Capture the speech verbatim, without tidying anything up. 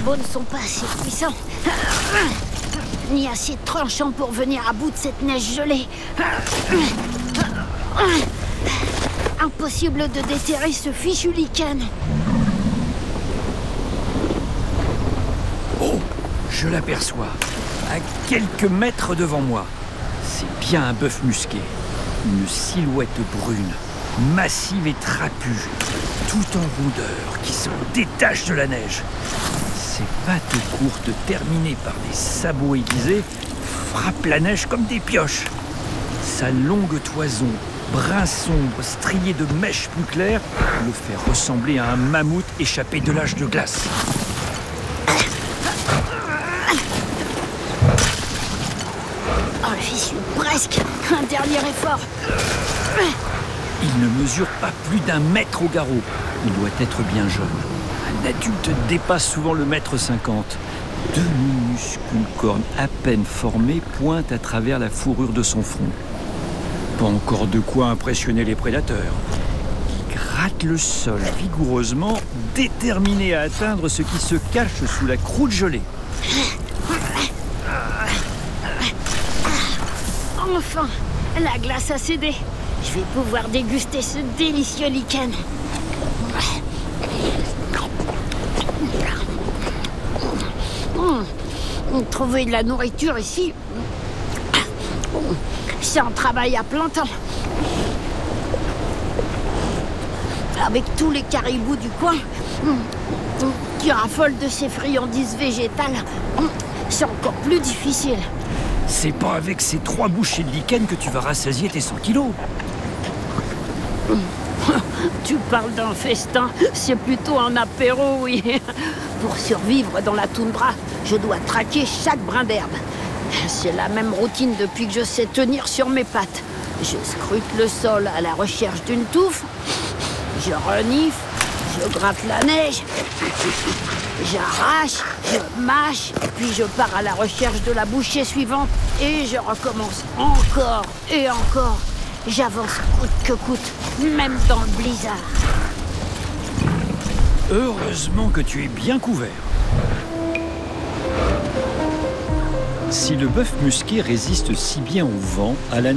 sabots ne sont pas assez puissants, ni assez tranchants pour venir à bout de cette neige gelée. Impossible de déterrer ce fichu lichen. Oh, je l'aperçois, à quelques mètres devant moi. C'est bien un bœuf musqué, une silhouette brune, massive et trapue, tout en rondeur, qui se détache de la neige. Ses pattes courtes, terminées par des sabots aiguisés, frappent la neige comme des pioches. Sa longue toison, brun sombre, strié de mèches plus claires, le fait ressembler à un mammouth échappé de l'âge de glace. Oh, j'y suis presque. Un dernier effort. Il ne mesure pas plus d'un mètre au garrot. Il doit être bien jeune. Un adulte dépasse souvent le mètre cinquante. Deux minuscules cornes à peine formées pointent à travers la fourrure de son front. Pas encore de quoi impressionner les prédateurs. Il gratte le sol vigoureusement, déterminé à atteindre ce qui se cache sous la croûte gelée. Enfin, la glace a cédé. Je vais pouvoir déguster ce délicieux lichen. Mmh. Trouver de la nourriture ici, c'est un travail à plein temps. Avec tous les caribous du coin qui raffolent de ces friandises végétales, c'est encore plus difficile. C'est pas avec ces trois bouchées de lichen que tu vas rassasier tes cent kilos. Tu parles d'un festin, c'est plutôt un apéro, oui. Pour survivre dans la toundra, je dois traquer chaque brin d'herbe. C'est la même routine depuis que je sais tenir sur mes pattes. Je scrute le sol à la recherche d'une touffe, je renifle, je gratte la neige, j'arrache, je mâche, puis je pars à la recherche de la bouchée suivante et je recommence encore et encore. J'avance coûte que coûte, même dans le blizzard. Heureusement que tu es bien couvert. Si le bœuf musqué résiste si bien au vent, à la